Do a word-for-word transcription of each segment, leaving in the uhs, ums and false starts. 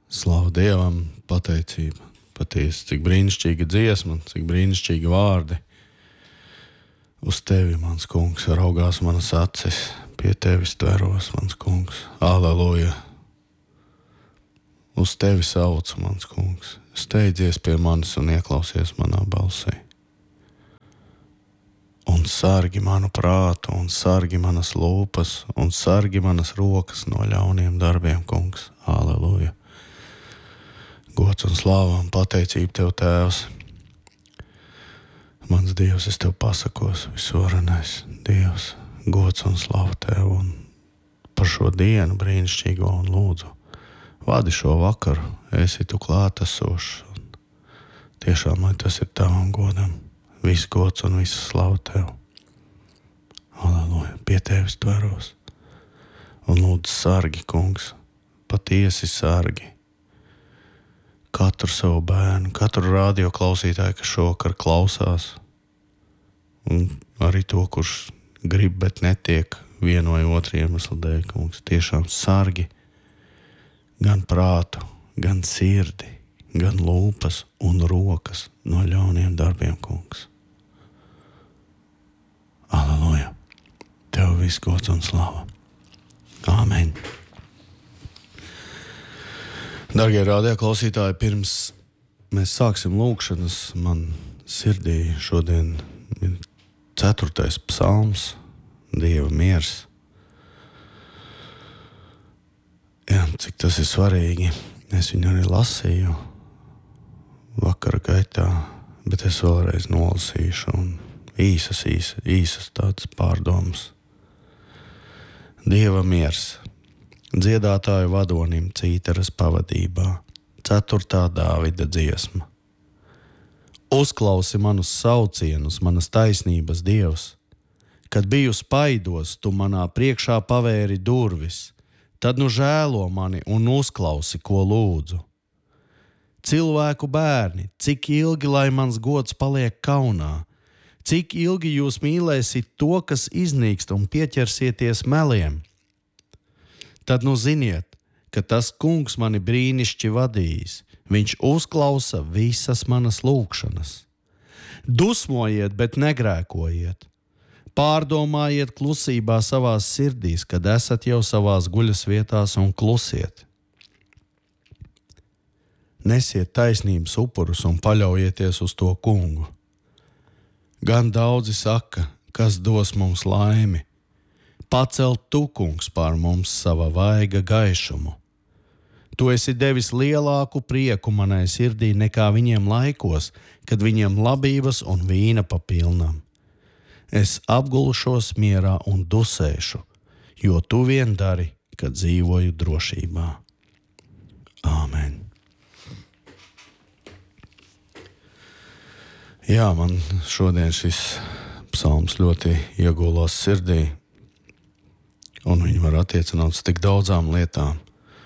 Slavu Dievam, pateicība. Patiesi, cik brīnišķīga dziesma, cik brīnišķīgi vārdi. Uz tevi, mans kungs, raugās manas acis, pie tevis tveros, mans kungs. Aleluja! Uz tevi saucu, mans kungs. Steidzies pie manis un ieklausies manā balsī. Un sargi manu prātu, un sargi manas lūpas, un sargi manas rokas no ļauniem darbiem, kungs. Aleluja! Gods un slāva un pateicība tev, Tēvs. Mans Dievs, es tev pasakos, visvarenais Dievs, gods un slāva tev un par šo dienu brīnišķīgo un lūdzu. Vadi šo vakaru, esi tu klātesošs. Tiešām, lai tas ir tavam godam, viss gods un visa slāva tev. Aleluja, pie tevis tveros. Un lūdzu sargi, kungs, patiesi sargi. Katru savu bērnu, katru rādio klausītāju, kas šovakar klausās, un arī to, kurš grib, bet netiek vienu vai otru iemeslu dēļ, kungs, tiešām sargi gan prātu, gan sirdi, gan lūpas un rokas no ļauniem darbiem, kungs. Aleluja! Tev viss gods un slava. Āmen! Dargie rādio klausītāji, pirms mēs sāksim lūkšanas, man sirdī šodien ir ceturtais psalms, Dieva miers. Jā, cik tas ir svarīgi. Es viņu arī lasīju vakara gaitā, bet es vēlreiz nolasīšu un īsas, īsas, īsas tādas pārdomas. Dieva miers. Dziedātāju vadonim Cītaras pavadībā, ceturtā Dāvida dziesma. Uzklausi manus saucienus, manas taisnības Dievs. Kad biju spaidos, tu manā priekšā pavēri durvis, tad nu žēlo mani un uzklausi, ko lūdzu. Cilvēku bērni, cik ilgi, lai mans gods paliek kaunā, cik ilgi jūs mīlēsiet to, kas iznīkst un pieķersieties meliem? Tad nu ziniet, ka tas kungs mani brīnišķi vadīs, viņš uzklausa visas manas lūgšanas. Dusmojiet, bet negrēkojiet. Pārdomājiet klusībā savās sirdīs, kad esat jau savās guļas vietās un klusiet. Nesiet taisnības upurus un paļaujieties uz to kungu. Gan daudzi saka, kas dos mums laimi. Pacelt tu, kungs, pār mums sava vaiga gaišumu. Tu esi devis lielāku prieku manai sirdī nekā viņiem laikos, kad viņiem labības un vīna papilnam. Es apgulšos mierā un dusēšu, jo tu vien dari, kad dzīvoju drošībā. Āmen. Jā, man šodien šis psalms ļoti iegulās sirdī. Un viņi var attiecināt uz tik daudzām lietām.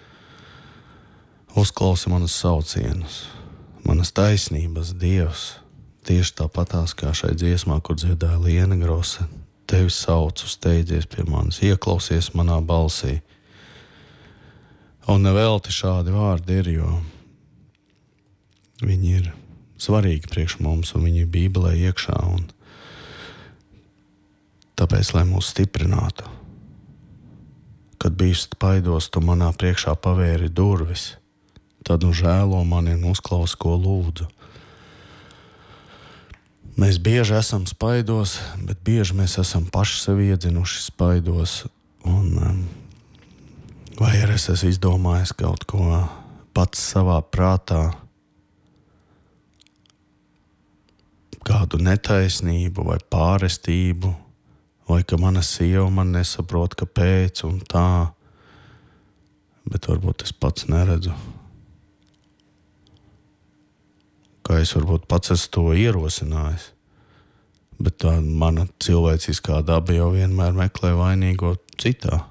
Uzklausi manas saucienus, manas taisnības Dievs, tieši tāpatās kā šai dziesmā, kur dziedāja Liena Grosa. Tevi saucu, steidzies pie manis, ieklausies manā balsī. Un nevelti šādi vārdi ir, jo viņi ir svarīgi priekš mums, un viņi ir Bībelē iekšā, un tāpēc, lai mūs stiprinātu. Kad biju spaidos, tu manā priekšā pavēri durvis, tad nu žēlo mani un uzklausi, ko lūdzu. Mēs bieži esam spaidos, bet bieži mēs esam paši sevi iedzinuši spaidos, un um, vai arī es esmu izdomājis kaut ko pats savā prātā, kādu netaisnību vai pārestību, vai ka mana sieva man nesaprot, kāpēc un tā, bet varbūt es pats neredzu. Kā es varbūt pats esmu to ierosinājis, bet tā mana cilvēciskā daba jau vienmēr meklē vainīgo citā.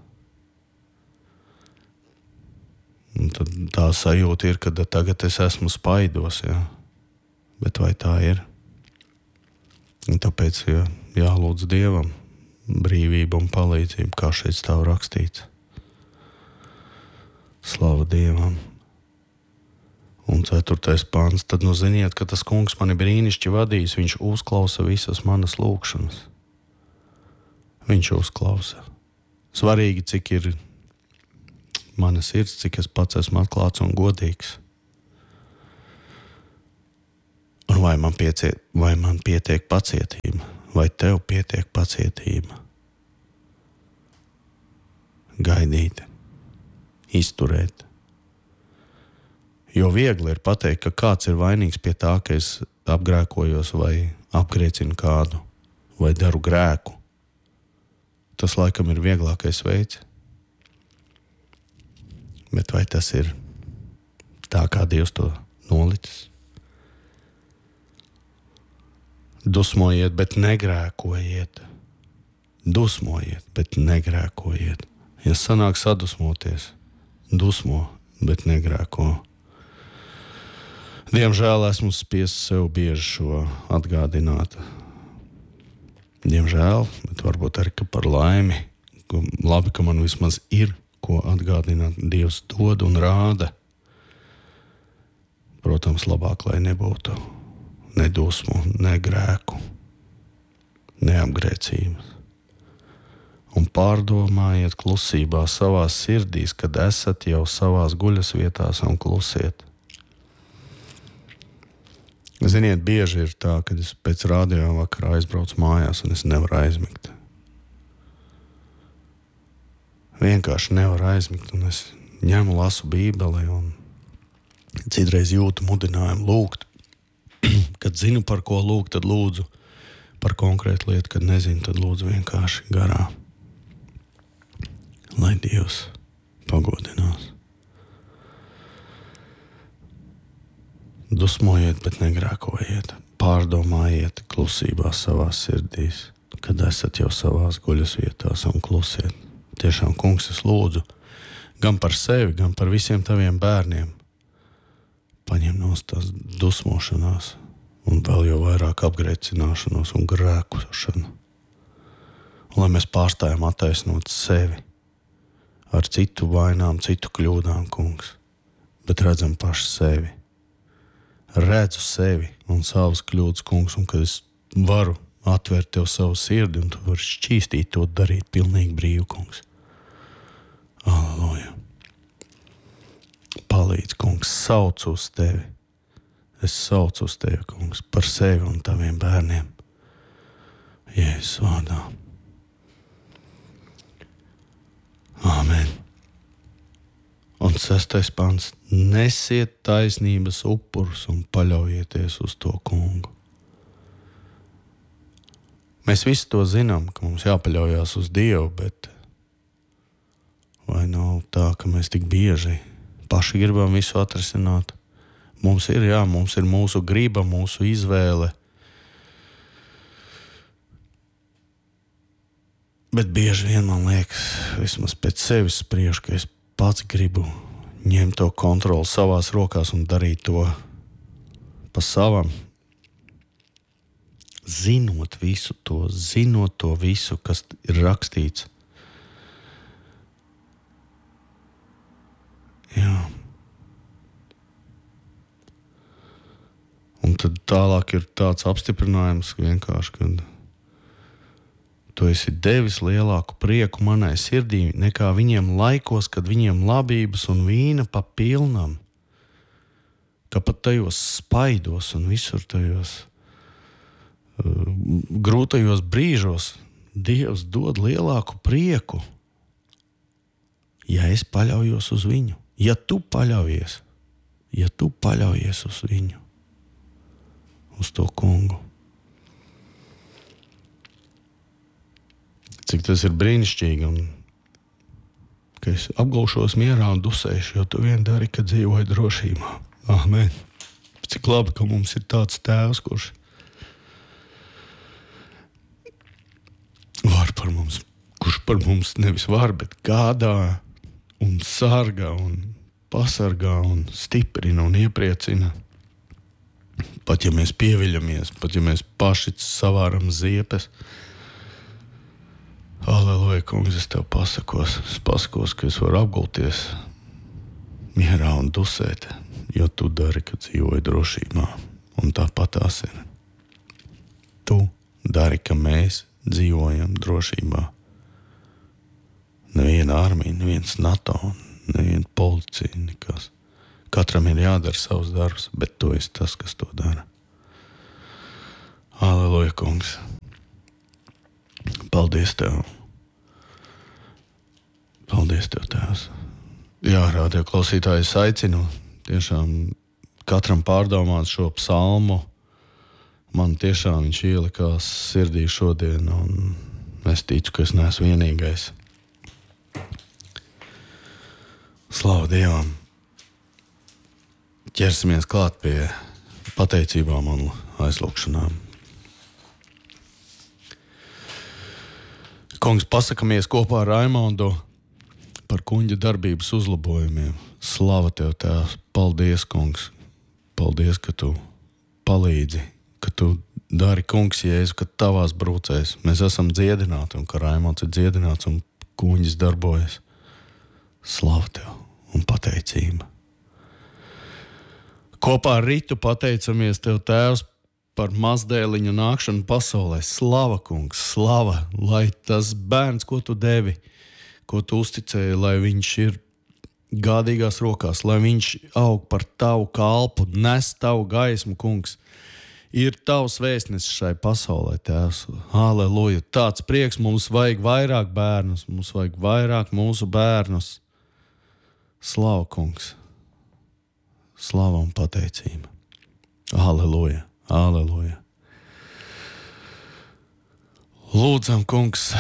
Un tad tā sajūta ir, ka tagad es esmu spaidos, jā. Bet vai tā ir? Un tāpēc jā, jālūdz Dievam brīvību un palīdzību, kā šeit stāv rakstīts. Slava Dievam! Un ceturtais pāns, tad nu ziniet, ka tas kungs mani brīnišķi vadīs, viņš uzklausa visas manas lūgšanas. Viņš uzklausa. Svarīgi, cik ir mana sirds, cik es pats esmu atklāts un godīgs. Un vai man, piecie, vai man pietiek pacietība, vai tev pietiek pacietība? Gaidīt, izturēt. Jo viegli ir pateikt, ka kāds ir vainīgs pie tā, ka es apgrēkojos vai apgriecinu kādu, vai daru grēku. Tas laikam ir vieglākais veids. Bet vai tas ir tā, kā Dievs to nolicis? Dusmojiet, bet negrēkojiet. Dusmojiet, bet negrēkojiet. Ja sanāk sadusmoties, dusmo, bet negrēko. Diemžēl esmu spiests sev bieži šo atgādināt. Diemžēl, bet varbūt arī par laimi. Labi, ka man vismaz ir ko atgādināt. Dievs dod un rāda. Protams, labāk, lai nebūtu ne dusmu, ne grēku, ne apgrēcības. Un pārdomājiet klusībā savās sirdīs, kad esat jau savās guļas vietās un klusiet. Ziniet, bieži ir tā, kad es pēc rādio vakarā aizbraucu mājās un es nevaru aizmigt. Vienkārši nevaru aizmigt un es ņemu lasu bībeli un citreiz jūtu mudinājumu lūgt. Kad zinu, par ko lūgt, tad lūdzu par konkrētu lietu, kad nezinu, tad lūdzu vienkārši garā. Lai Dievs pagodinās. Dusmojiet, bet negrēkojiet. Pārdomājiet klusībā savās sirdīs, kad esat jau savās guļas vietās un klusiet. Tiešām, kungs, es lūdzu gan par sevi, gan par visiem taviem bērniem. Paņem nos tās dusmošanās un vēl jau vairāk apgrēcināšanos un grēkošanu. Un lai mēs pārstājam attaisnot sevi ar citu vainām, citu kļūdām, kungs, bet redzam paši sevi. Redzu sevi un savas kļūdas, kungs, un kad es varu atvērt tev savu sirdi un tu vari šķīstīt to darīt pilnīgi brīvi, kungs. Alleluja. Palīdz, kungs, saucu uz tevi. Es saucu uz tevi, kungs, par sevi un taviem bērniem. Jēzus vārdā. Āmen. Un sestais pants. Nesiet taisnības upurus un paļaujieties uz to kungu. Mēs visi to zinām, ka mums jāpaļaujās uz Dievu, bet vai nav tā, ka mēs tik bieži paši gribam visu atrisināt? Mums ir, jā, mums ir mūsu griba, mūsu izvēle. Bet bieži vien man liekas, vismaz pēc sevis spriež, ka es pats gribu ņemt to kontroli savās rokās un darīt to pa savam. Zinot visu to, zinot to visu, kas ir rakstīts. Jā. Un tad tālāk ir tāds apstiprinājums vienkārši, kad tu esi devis lielāku prieku manai sirdī nekā viņiem laikos, kad viņiem labības un vīna pa pilnam, ka pat tajos spaidos un visur tajos uh, grūtajos brīžos Dievs dod lielāku prieku, ja es paļaujos uz viņu. Ja tu paļaujies, ja tu paļaujies uz viņu, uz to kungu. Cik tas ir brīnišķīgi un ka es apgulšos mierā un dusēšu, jo tu vien dari, ka dzīvoju drošībā. Āmen. Cik labi, ka mums ir tāds tēvs, kurš var par mums, kurš par mums nevis var, bet gādā un sargā un pasargā un stiprina un iepriecina. Pat ja mēs pieviļamies, pat ja mēs paši savāram ziepes. Alleluja, kungs, es tev pasakos, es pasakos, ka es varu apgulties mierā un dusēt, jo tu dari, ka dzīvoji drošībā, un tāpat tās ir. Tu dari, ka mēs dzīvojam drošībā. Neviena armija, neviens NATO, neviena policija, nekas. Katram ir jādara savs darbs, bet tu esi tas, kas to dara. Aleluja, kungs. Paldies Tev. Paldies Tev, Tēvs. Jā, radio klausītāji, es aicinu tiešām katram pārdomāt šo psalmu. Man tiešām viņš ielikās sirdī šodien, un es ticu, ka es neesmu vienīgais. Slavu Dievam. Ķersimies klāt pie pateicībām un aizlūkšanām. Kungs, pasakamies kopā ar Raimondu par kuņģa darbības uzlabojumiem. Slava Tev, Tēvs. Paldies, kungs. Paldies, ka Tu palīdzi, ka Tu dari, kungs, Jēzu, ka Tavās brūcēs mēs esam dziedināti un ka Raimonds ir dziedināts un kuņģis darbojas. Slava Tev un pateicība. Kopā ar Ritu pateicamies Tev, Tēvs, par mazdēliņu nākšanu pasaulē. Slava, kungs, slava, lai tas bērns, ko Tu devi, ko Tu uzticēji, lai viņš ir gādīgās rokās, lai viņš aug par Tavu kalpu, nes Tavu gaismu, kungs. Ir Tavs vēstnesis šai pasaulē, Tēvs. Halleluja. Tāds prieks, mums vajag vairāk bērnus, mums vajag vairāk mūsu bērnus. Slava, kungs. Slava un pateicība. Halleluja. Aleluja. Lūdzam, kungs,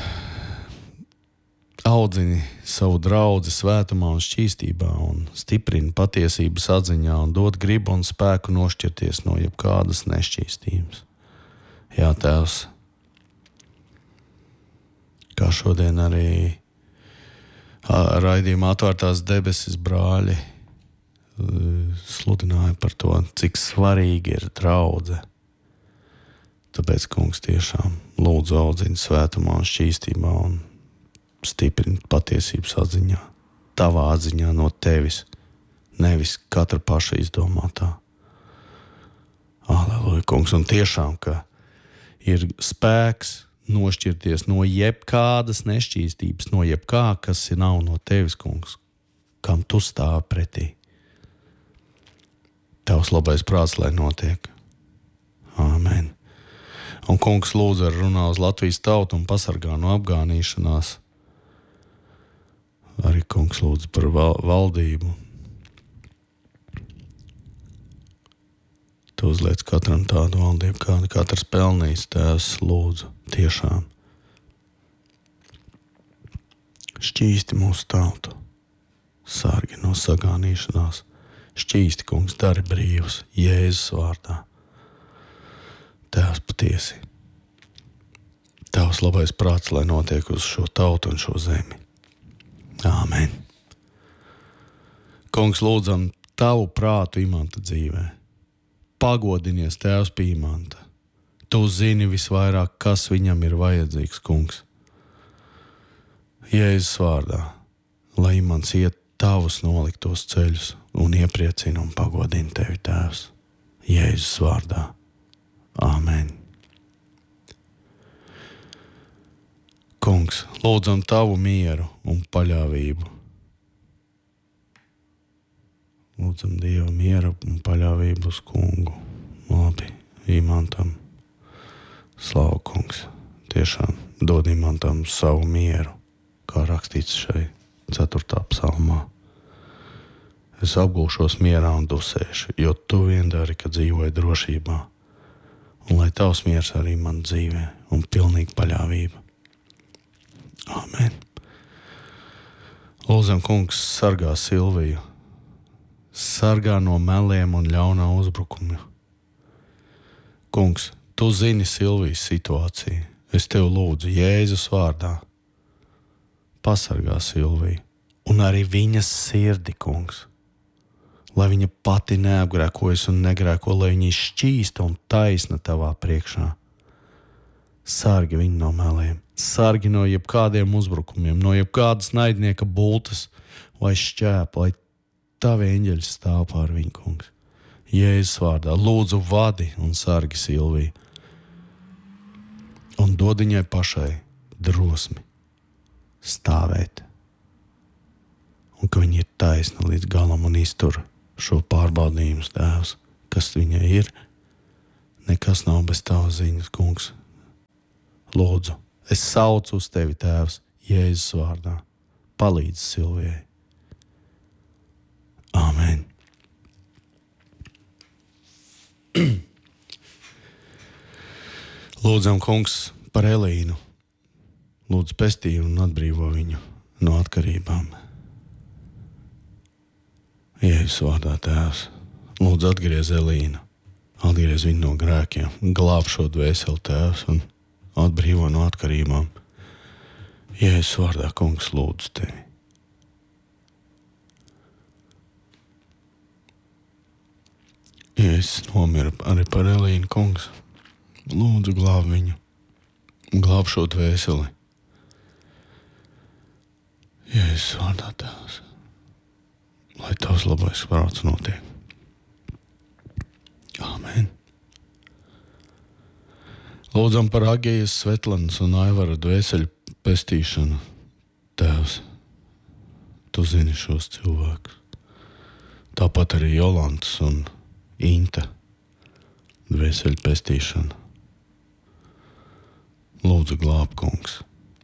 audzini savu draudzi svētumā un šķīstībā un stiprini patiesības atziņā un dod gribu un spēku nošķirties no jebkādas nešķīstības. Jā, Tēvs, kā šodien arī raidījumā Atvērtās debesis brāļi sludināja par to, cik svarīgi ir draudze. Tāpēc, kungs, tiešām lūdzu audzini svētumā un šķīstībā un stiprini patiesības atziņā. Tavā atziņā no Tevis, nevis katra paša izdomātā. Aleluja, kungs, un tiešām, ka ir spēks nošķirties no jebkādas nešķīstības, no jebkā, kas nav no Tevis, kungs, kam Tu stāvi pretī. Tavs labais prāts, lai notiek. Āmen. Un kungs lūdzu ar runā uz Latvijas tautu un pasargā no apgānīšanās. Arī kungs lūdzu par val- valdību. Tu uzliec katram tādu valdību, kādu katrs pelnīs, Tēvs, lūdzu, tiešām. Šķīsti mūsu tautu, sargi no sagānīšanās. Šķīsti, kungs, dari brīvus, Jēzus vārdā. Tēvs, patiesi. Tavs labais prāts, lai notiek uz šo tautu un šo zemi. Āmen. Kungs, lūdzam Tavu prātu Imanta dzīvē. Pagodinies, Tēvs, pie Imanta. Tu zini visvairāk, kas viņam ir vajadzīgs, kungs. Jēzus vārdā, lai Imants iet Tavus noliktos ceļus un iepriecina un pagodina Tevi, Tēvs. Jēzus vārdā. Āmen. Kungs, lūdzam Tavu mieru un paļāvību. Lūdzam Dieva mieru un paļāvību uz kungu. Labi, Imantam. Slavu, kungs. Tiešām dod Imantam savu mieru, kā rakstīts šai ceturtā psalmā. Es apgulšos mierā un dusēšu, jo Tu vien dari, ka dzīvoju drošībā. Un lai Tavs miers arī man dzīvē un pilnīga paļāvība. Āmen. Lūdzam, kungs, sargā Silviju. Sargā no meliem un ļaunā uzbrukuma. Kungs, Tu zini Silvijas situāciju. Es Tev lūdzu Jēzus vārdā. Pasargā Silviju un arī viņas sirdi, kungs. Lai viņa pati neapgrēkojas un negrēko, lai viņa šķīsta un taisna Tavā priekšā. Sargi viņu no meliem, sargi no jebkādiem uzbrukumiem, no jebkādas naidnieka bultas vai šķēpa, lai tavi eņģeļi stāv pār viņu, kungs. Jēzus vārdā, lūdzu vadi un sargi Silviju. Un dod viņai pašai drosmi stāvēt. Un ka viņa ir taisna līdz galam un iztur šo pārbaudījumu, Tēvs, kas viņai ir. Nekas nav bez tavas ziņas, kungs. Lūdzu, es saucu uz tevi, Tēvs, Jēzus vārdā. Palīdz Silvijai. Āmen. Lūdzam, kungs, par Elīnu. Lūdzu, pestī un atbrīvo viņu no atkarībām. Jēzus vārdā, Tēvs, lūdzu atgriez Elīnu. Atgriez viņu no grēkiem. Glāb šo dvēseli, Tēvs, un atbrīvo no atkarībām. Jēzus vārdā, kungs, lūdzu tevi. Jēzus nomira arī par Elīnu, kungs. Lūdzu, glāb viņu. Glāb šo dvēseli. Jēzus vārdā, Tēvs. Lai tavs labais prāts notiek. Āmen. Lūdzam par Agijas, Svetlanas un Aivara dvēseļu pestīšanu. Tēvs, tu zini šos cilvēkus. Tāpat arī Jolantas un Inta dvēseļu pestīšanu. Lūdzu, glāb, kungs.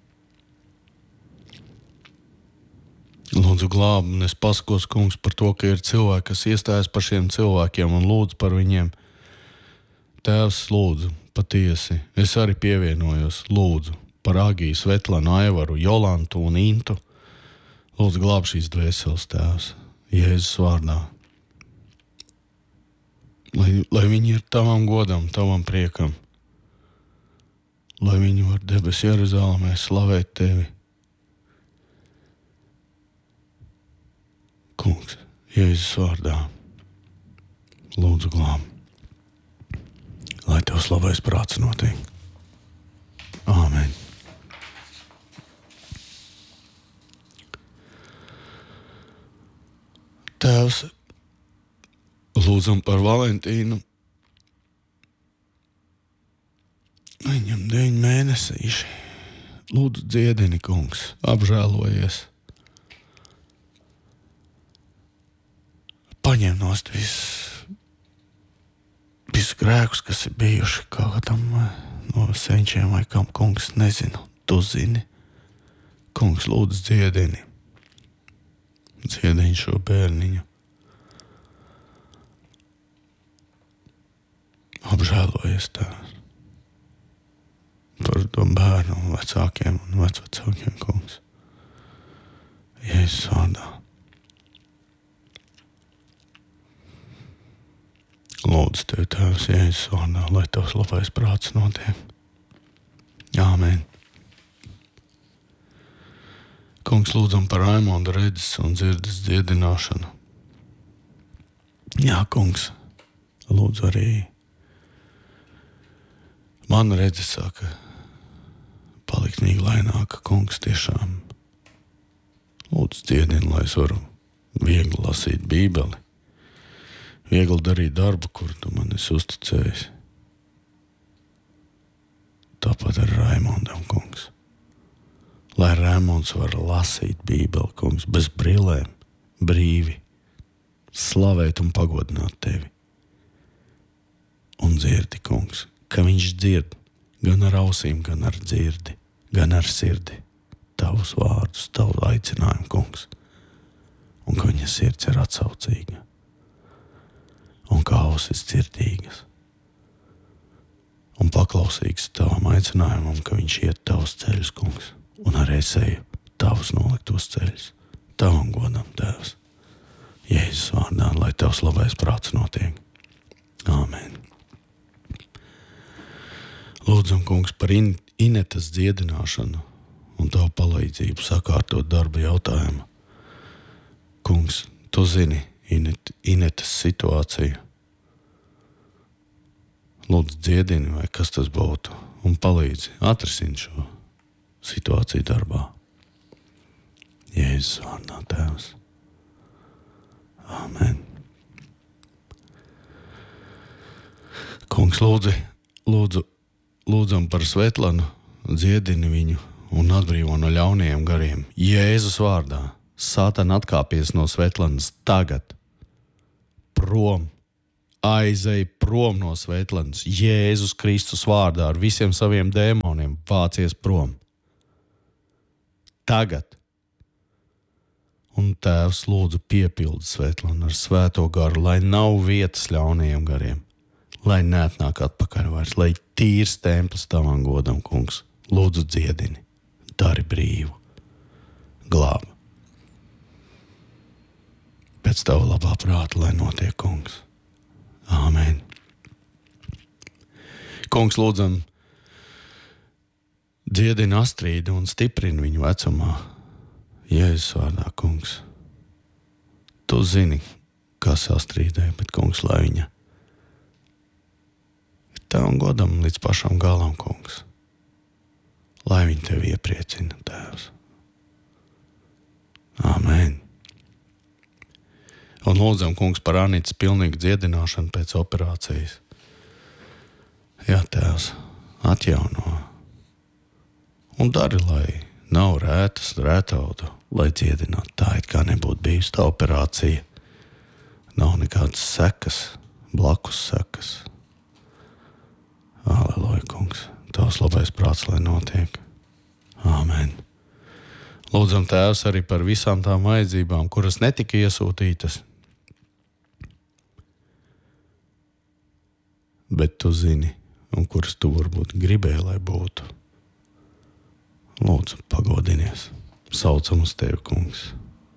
Lūdzu, glāb, un es pasakos, kungs, par to, ka ir cilvēki, kas iestājas par šiem cilvēkiem un lūdzu par viņiem. Tēvs, lūdzu, patiesi, es arī pievienojos, lūdzu, par Agiju, Svetlanu, Aivaru, Jolantu un Intu. Lūdzu, glāb šīs dvēseles, Tēvs, Jēzus vārdā. Lai, lai viņi ir tavam godam, tavam priekam. Lai viņi var debes Jeruzālēmē slavēt tevi. Kungs, Jēzus vārdā, lūdzu glāb. Lai tavs labais prāts notiek. Āmen. Tēvs, lūdzam par Valentīnu. Viņam deviņi mēnesīši. Lūdzu dziedini, kungs, apžēlojies. Paņem nost visus, visus grēkus, kas ir bijuši kādam no senčiem vai kam, kungs, nezinu, tu zini. Kungs, lūdzu dziedini. Dziedini šo bērniņu. Apžēlojies, Tēvs, par to bērnu un vecākiem un vecvecākiem, kungs. Jēzus vārdā. Lūdzu tevi, Tēvs, Jēzus vārdā, lai tavs labais prāts notiek. Āmen. Kungs, lūdzam par Raimonda redzes un dzirdes dziedināšanu. Jā, kungs, lūdzu arī. Man redze saka, palikt mīglaināka, kungs, tiešām. Lūdzu dziedini, lai es varu viegli lasīt Bībeli. Viegli darīt darbu, kur tu man esi uzticējis. Tāpat ar Raimondam, kungs. Lai Raimonds var lasīt Bībeli, kungs, bez brillēm, brīvi, slavēt un pagodināt tevi. Un dzirdi, kungs, ka viņš dzird gan ar ausīm, gan ar dzirdi, gan ar sirdi. Tavus vārdus, tavu aicinājumu, kungs. Un ka viņa sirds ir atsaucīga. Un kā ausis dzirdīgas. Un paklausīgs tavam aicinājumam, ka viņš iet tavus ceļus, kungs. Un arī es eju tavus noliktos ceļus. Tavam godam, Tēvs. Jēzus vārdā, lai tavs labais prāts notiek. Āmen. Lūdzam, kungs, par in- Inetas dziedināšanu un tavu palīdzību sakārtot darba jautājumu. Kungs, tu zini Inet, Inetas situāciju. Lūdzu dziedini, vai kas tas būtu, un palīdzi atrisināt šo situāciju darbā. Jēzus vārdā, Tēvs. Kungs, lūdzu, lūdzu, lūdzam par Svetlanu, dziedini viņu un atbrīvo no ļaunajiem gariem. Jēzus vārdā, Sātan atkāpies no Svetlanas tagad. Prom, aizej prom no Svetlanas. Jēzus Kristus vārdā ar visiem saviem dēmoniem vācies prom. Tagad. Un Tēvs lūdzu piepildi Svetlanu ar svēto garu, lai nav vietas ļaunajiem gariem. Lai neatnāk atpakaļ vairs, lai tīrs templis tavam godam, kungs. Lūdzu dziedini, dari brīvu, glāb. Pēc tava labā prāta, lai notiek, kungs. Āmen. Kungs, lūdzam, dziedini Astrīdu un stiprini viņu vecumā. Jēzus vārdā, kungs. Tu zini, kas Astrīdai, bet, kungs, lai viņa Tavam godam līdz pašam galam, kungs. Lai viņi tevi iepriecina, Tēvs. Āmen. Un lūdzam, kungs, par Anitas pilnīgu dziedināšanu pēc operācijas. Jā, Tēvs, atjauno. Un dari, lai nav rētas, rētaudu, lai dziedinātu. Tā it kā nebūtu bijusi tā operācija. Nav nekādas sekas, blakus sekas. Aleluja, kungs. Tavs labais prāts, lai notiek. Āmen. Lūdzam, Tēvs, arī par visām tām vajadzībām, kuras netika iesūtītas. Bet tu zini, un kuras tu varbūt gribēji, lai būtu. Lūdzu, pagodinies. Saucam uz tevi, kungs.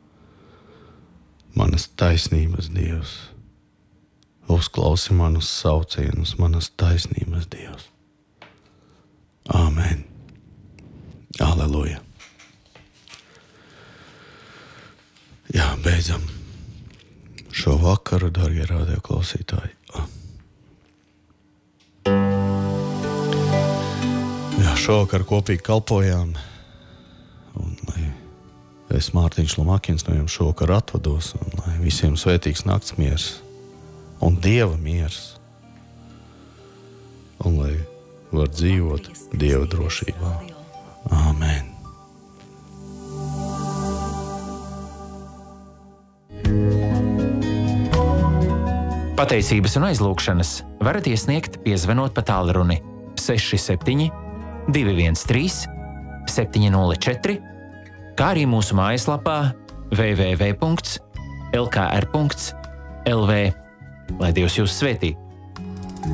Manas taisnības Dievs. Uzklausi manus saucienus, manas taisnības Dievs. Āmen. Aleluja. Jā, beidzam šo vakaru, darbie radio klausītāji. Jā, šovakar kopīgi kalpojām. Un lai es, Mārtiņš Lomakins, no jums šovakar atvados, un lai visiem svētīgs nakts miers un Dieva miers, un lai var dzīvot Dieva drošībā. Āmen. Pateicības un aizlūgšanas varat iesniegt, piezvanot pa tālruni seši septiņi divi viens trīs septiņi nulle četri, kā arī mūsu mājaslapā w w w punkts l k r punkts l v. Lai Dievs jūs svētī!